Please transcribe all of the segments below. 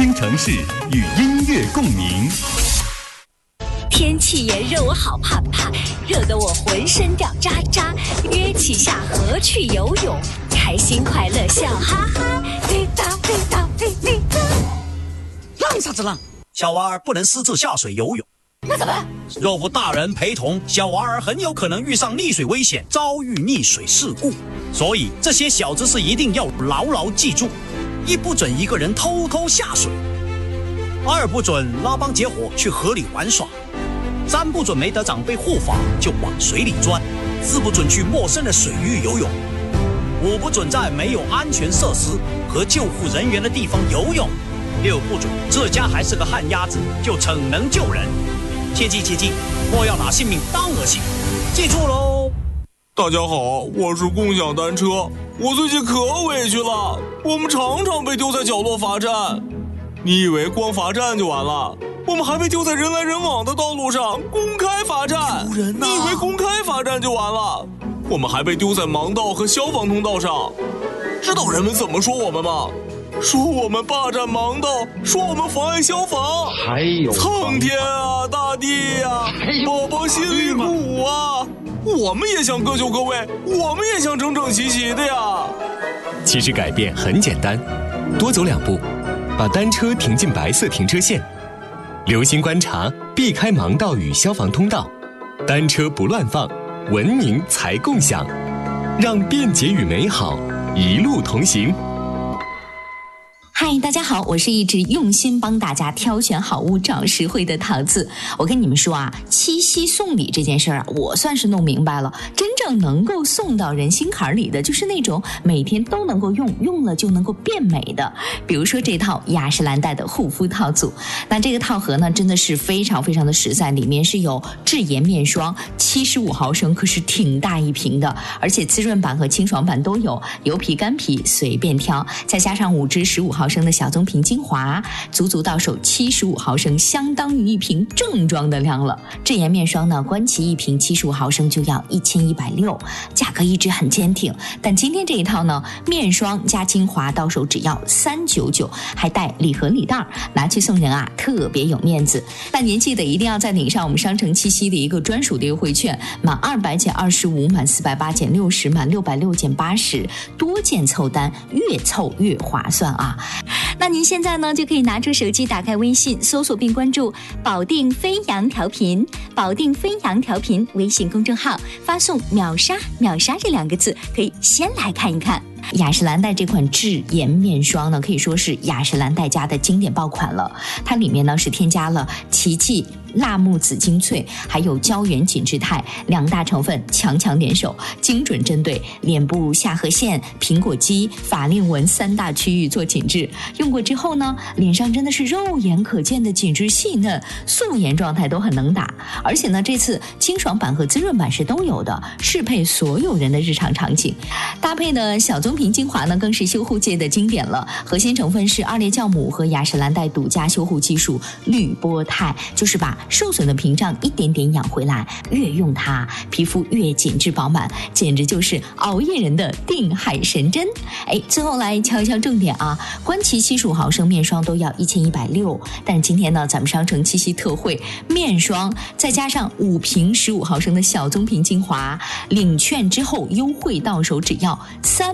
新城市与音乐共鸣。 天气炎热我好怕怕，热得我浑身掉渣渣。约起下河去游泳，开心快乐笑哈哈。滴答滴答滴滴答。 浪啥子浪？小娃儿不能私自下水游泳。 那怎么办？ 若无大人陪同，小娃儿很有可能遇上溺水危险，遭遇溺水事故。所以这些小知识一定要牢牢记住：一不准一个人偷偷下水，二不准拉帮结伙去河里玩耍，三不准没得长辈护法就往水里钻，四不准去陌生的水域游泳，五不准在没有安全设施和救护人员的地方游泳，六不准这家还是个旱鸭子就逞能救人。切记切记，莫要拿性命当儿戏，记住喽！ 大家好，我是共享单车。我最近可委屈了，我们常常被丢在角落罚站。你以为光罚站就完了？我们还被丢在人来人往的道路上，公开罚站。 丢人啊！ 你以为公开罚站就完了？我们还被丢在盲道和消防通道上。知道人们怎么说我们吗？说我们霸占盲道，说我们妨碍消防。 还有苍天啊，大地啊，宝宝心里苦啊！我们也想各就各位，我们也想整整齐齐的呀。 其实改变很简单，多走2步，把单车停进白色停车线，留心观察，避开盲道与消防通道，单车不乱放，文明才共享，让便捷与美好一路同行。 嗨，大家好，我是一直用心帮大家挑选好物找实惠的桃子。我跟你们说啊，七夕送礼这件事啊，我算是弄明白了。真正能够送到人心坎里的，就是那种每天都能够用，用了就能够变美的。比如说这套雅诗兰黛的护肤套组，那这个套盒呢，真的是非常非常的实在，里面是有智颜面霜75毫升，可是挺大一瓶的，而且滋润版和清爽版都有，油皮干皮随便挑，再加上5支15毫升的小棕瓶精华，足足到手75毫升，相当于一瓶正装的量了。智颜面霜呢，官旗一瓶75毫升就要1160，价格一直很坚挺。但今天这一套呢，面霜加精华到手只要399，还带礼盒礼袋，拿去送人啊，特别有面子。但您记得一定要再领上我们商城七夕的一个专属的优惠券，满200减25，满480减60，满660减80，多件凑单，越凑越划算啊！那您现在呢，就可以拿出手机，打开微信，搜索并关注保定飞扬调频，保定飞扬调频微信公众号，发送秒杀秒杀这2个字，可以先来看一看。雅诗兰黛这款智颜面霜呢，可以说是雅诗兰黛家的经典爆款了。它里面呢是添加了奇迹辣木籽精粹还有胶原紧致肽2大成分，强强联手，精准针对脸部下颌线、苹果肌、法令纹3大区域做紧致。用过之后呢，脸上真的是肉眼可见的紧致细嫩，素颜状态都很能打。而且呢，这次清爽版和滋润版是都有的，适配所有人的日常场景。搭配的小棕瓶精华呢，更是修护界的经典了。核心成分是2列酵母和雅诗兰黛独家修护技术滤波肽，就是把受损的屏障一点点养回来，越用它皮肤越紧致饱满，简直就是熬夜人的定海神针。最后来敲一敲重点啊，官旗75毫升面霜都要1160，但是今天呢，咱们商城七夕特惠，面霜再加上5瓶15毫升的小棕瓶精华，领券之后优惠到手只要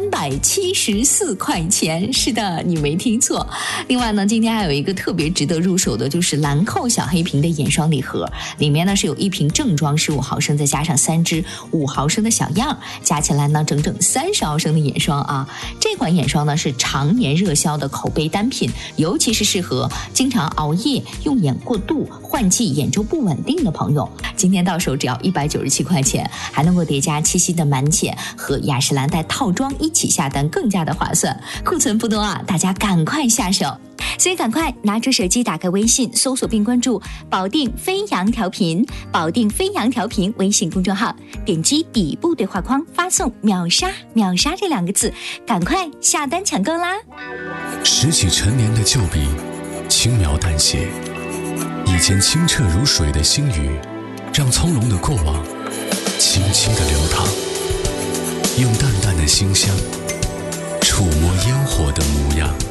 374块钱。是的，你没听错。另外呢，今天还有一个特别值得入手的，就是兰蔻小黑瓶的眼霜礼盒，里面呢是有1瓶正装15毫升，再加上3支5毫升的小样，加起来呢整整30毫升的眼霜啊。这款眼霜呢是常年热销的口碑单品，尤其是适合经常熬夜、用眼过度、换季眼周不稳定的朋友。今天到手只要197块钱，还能够叠加七夕的满减和雅诗兰黛套装一起下单，更加的划算。库存不多啊，大家赶快下手。所以赶快拿出手机，打开微信，搜索并关注保定飞扬调频，保定飞扬调频微信公众号，点击底部对话框，发送秒杀秒杀这2个字，赶快下单抢购啦！ 拾起陈年的旧笔，轻描淡写，以前清澈如水的星宇，让从容的过往轻轻地流淌，用淡淡的馨香触摸烟火的模样。